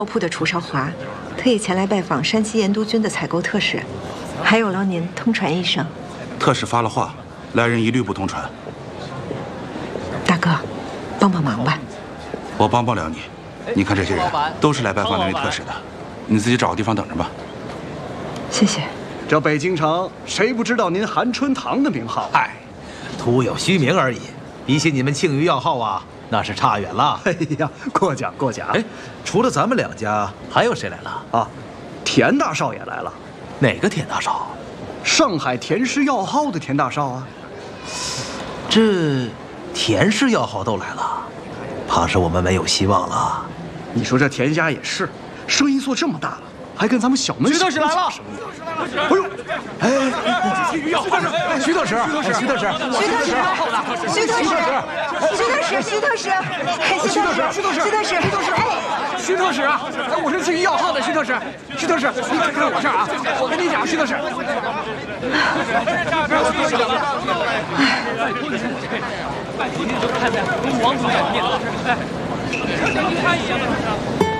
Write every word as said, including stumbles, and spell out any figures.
铺的楚少华，特意前来拜访山西盐都军的采购特使，还有劳您通传一声。 特使发了话，来人一律不通传。 大哥，帮帮忙吧。 我帮不了你。你看这些人都是来拜访那位特使的，你自己找个地方等着吧。 谢谢。 这北京城谁不知道您韩春堂的名号？ 嗨，徒有虚名而已，比起你们庆余药号啊，那是差远了。 哎呀，过奖过奖。 哎，除了咱们两家，还有谁来了？ 啊，田大少也来了。 哪个田大少？ 上海田氏药号的田大少啊。 这田氏药号都来了，怕是我们没有希望了。 你说这田家也是，生意做这么大了，还跟咱们小门徐特使来了！ 哎呦，哎， 徐特使，徐特使， 徐特使，徐特使，徐特使，徐特使，徐特使，徐特使，徐特使，徐特使，哎， 徐特使啊，我是庆余药号的徐特使，徐特使，你快看我这儿啊！我跟你讲，徐特使，王总，你看一眼。